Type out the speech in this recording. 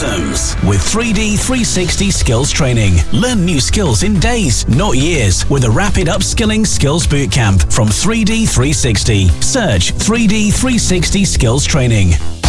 systems with 3D 360 skills training. Learn new skills in days, not years, with a rapid upskilling skills bootcamp from 3D 360. Search 3D 360 skills training.